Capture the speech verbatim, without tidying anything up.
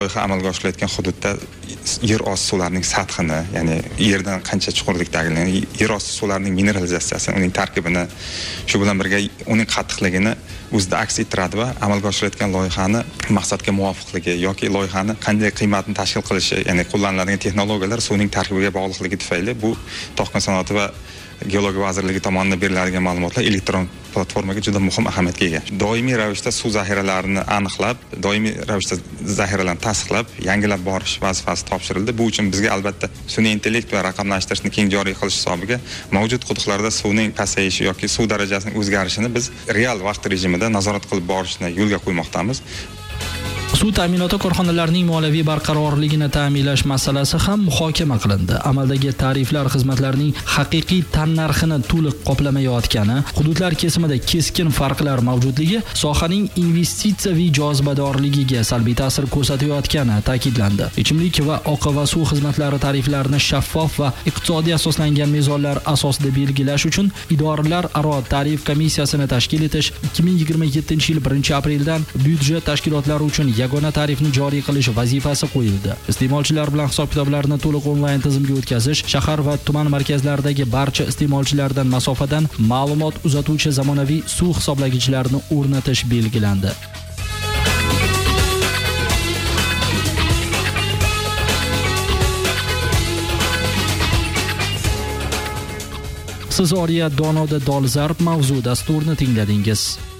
Loyiha amalga oshirilayotgan hududda yer osti suvlarining sathini, ya'ni yerdan qancha chuqurlikdagi yer osti suvlarining mineralizatsiyasini, uning tarkibini, shu bilan birga uning qattiqligini o'zida aks ettiradi va amalga oshirilayotgan loyihani maqsadga muvofiqligi yoki loyihani qanday qiymatni tashkil qilishi, ya'ni qo'llaniladigan texnologiyalar suvning tarkibiga bog'liqligi tufayli bu to'qima sanoati va geologiya vazirligi tomonidan beriladigan ma'lumotlar elektron platformaga juda muhim ahamiyatga ega. Doimiy ravishda suv zaxiralarini aniqlab, doimiy ravishda zaxiralarni tasdiqlab, yangilab borish vazifasi topshirildi. Bu uchun bizga albatta sun'iy intellekt va raqamlashtirishni keng joriy qilish hisobiga mavjud quduqlarda suvning pasayishi yoki suv darajasining o'zgarishini biz real vaqt rejimida nazorat qilib borishni yo'lga qo'ymoqdamiz. Suv ta'minoti korxonalarining moliyaviy barqarorligini ta'minlash masalasi ham muhokama qilindi. Amaldagi tariflar xizmatlarning haqiqiy tannarxini to'liq qoplamayotgani, hududlar kesimida keskin farqlar mavjudligi sohaning investitsiyaviy jozibadorligiga salbiy ta'sir ko'rsatayotgani ta'kidlandi. Ichimlik va oqova suv xizmatlari tariflarini shaffof va iqtisodiy asoslangan mezonlar asosida belgilash uchun idoralararo tarif komissiyasini tashkil etish, ikki ming yigirma yettinchi yil birinchi apreldan byudjet tashkilotlari uchun yagona tarifni joriy qilish vazifasi qo'yildi. Iste'molchilar bilan hisob-kitoblarni to'liq onlayn tizimga o'tkazish, shahar va tuman markazlaridagi barcha iste'molchilardan masofadan ma'lumot uzatuvchi zamonaviy suv hisoblagichlarni o'rnatish belgilandi. Siz Oriya Donoda dolzarb mavzu dasturini tingladingiz.